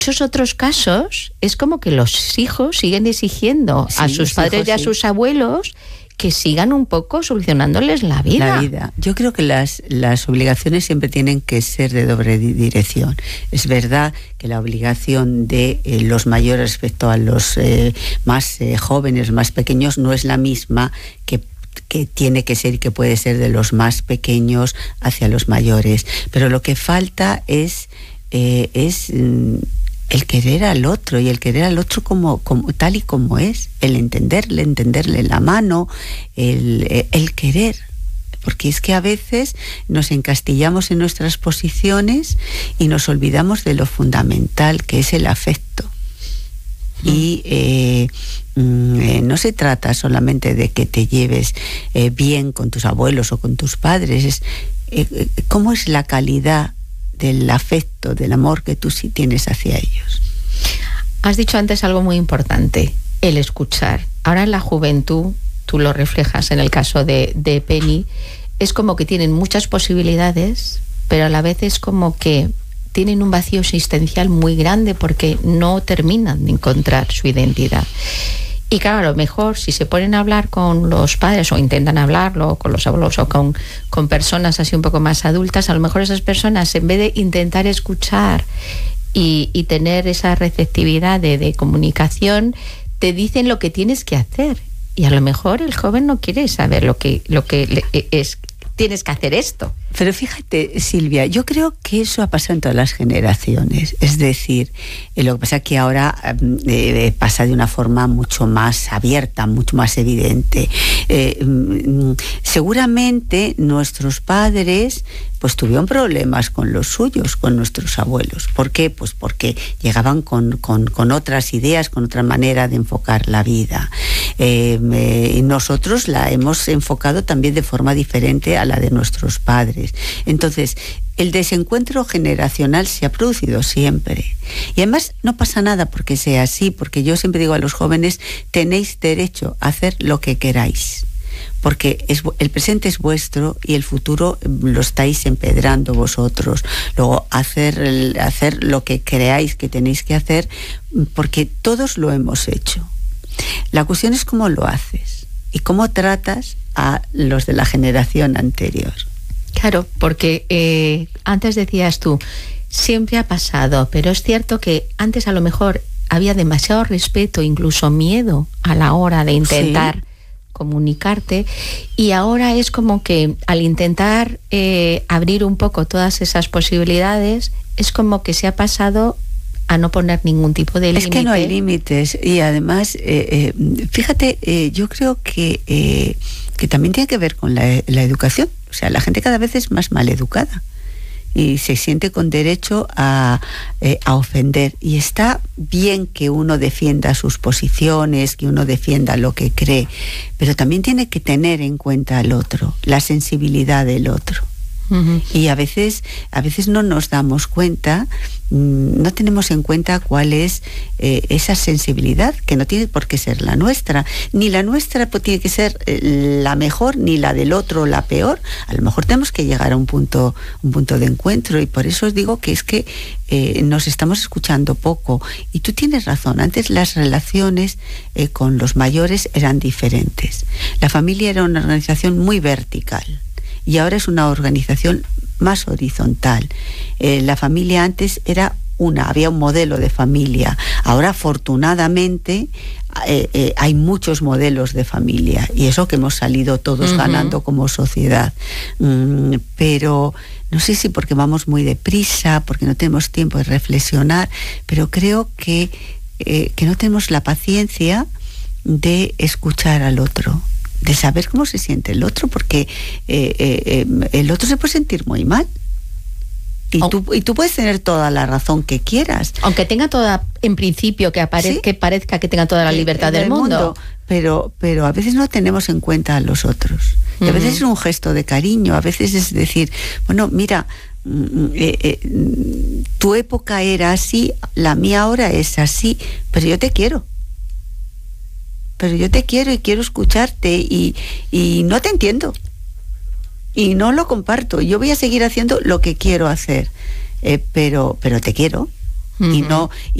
muchos otros casos es como que los hijos siguen exigiendo a sus padres y a sus abuelos que sigan un poco solucionándoles la vida. Yo creo que las obligaciones siempre tienen que ser de doble dirección. Es verdad que la obligación de los mayores respecto a los más jóvenes, más pequeños, no es la misma que tiene que ser y que puede ser de los más pequeños hacia los mayores. Pero lo que falta es el querer al otro, y el querer al otro como tal y como es, el entenderle la mano, el querer. Porque es que a veces nos encastillamos en nuestras posiciones y nos olvidamos de lo fundamental, que es el afecto. Y no se trata solamente de que te lleves bien con tus abuelos o con tus padres, cómo es la calidad del afecto, del amor que tú sí tienes hacia ellos. Has dicho antes algo muy importante, el escuchar. Ahora en la juventud, tú lo reflejas en el caso de Penny, es como que tienen muchas posibilidades, pero a la vez es como que tienen un vacío existencial muy grande porque no terminan de encontrar su identidad. Y claro, a lo mejor si se ponen a hablar con los padres o intentan hablarlo con los abuelos o con personas así un poco más adultas, a lo mejor esas personas, en vez de intentar escuchar y tener esa receptividad de comunicación, te dicen lo que tienes que hacer. Y a lo mejor el joven no quiere saber lo que es. Tienes que hacer esto. Pero fíjate, Silvia, yo creo que eso ha pasado en todas las generaciones. Es decir, lo que pasa es que ahora pasa de una forma mucho más abierta, mucho más evidente. Seguramente nuestros padres pues tuvieron problemas con los suyos, con nuestros abuelos. ¿Por qué? Pues porque llegaban con otras ideas, con otra manera de enfocar la vida. Y nosotros la hemos enfocado también de forma diferente a la de nuestros padres. Entonces, el desencuentro generacional se ha producido siempre. Y además no pasa nada porque sea así, porque yo siempre digo a los jóvenes, tenéis derecho a hacer lo que queráis. Porque el presente es vuestro y el futuro lo estáis empedrando vosotros. Luego, hacer lo que creáis que tenéis que hacer, porque todos lo hemos hecho. La cuestión es cómo lo haces y cómo tratas a los de la generación anterior. Claro, porque antes decías tú, siempre ha pasado, pero es cierto que antes a lo mejor había demasiado respeto, incluso miedo a la hora de intentar comunicarte, y ahora es como que al intentar abrir un poco todas esas posibilidades, es como que se ha pasado a no poner ningún tipo de límite. Es que no hay límites, y además, fíjate, yo creo que también tiene que ver con la educación. O sea, la gente cada vez es más maleducada y se siente con derecho a ofender. Y está bien que uno defienda sus posiciones, que uno defienda lo que cree, pero también tiene que tener en cuenta al otro, la sensibilidad del otro. Uh-huh. Y a veces no nos damos cuenta, no tenemos en cuenta cuál es esa sensibilidad, que no tiene por qué ser la nuestra, ni la nuestra tiene que ser la mejor, ni la del otro la peor. A lo mejor tenemos que llegar a un punto de encuentro, y por eso os digo que es que nos estamos escuchando poco. Y tú tienes razón, antes las relaciones con los mayores eran diferentes. La familia era una organización muy vertical, y ahora es una organización más horizontal. La familia antes era había un modelo de familia. Ahora, afortunadamente, hay muchos modelos de familia, y eso que hemos salido todos ganando como sociedad. Pero no sé si porque vamos muy deprisa, porque no tenemos tiempo de reflexionar, pero creo que no tenemos la paciencia de escuchar al otro, de saber cómo se siente el otro, porque el otro se puede sentir muy mal. Y tú puedes tener toda la razón que quieras. Aunque tenga toda, en principio, que parezca que tenga toda la libertad del mundo. Pero a veces no tenemos en cuenta a los otros. Y a veces es un gesto de cariño, a veces es decir, bueno, mira, tu época era así, la mía ahora es así, pero yo te quiero. Y quiero escucharte, y no te entiendo. Y no lo comparto. Yo voy a seguir haciendo lo que quiero hacer, pero te quiero. y no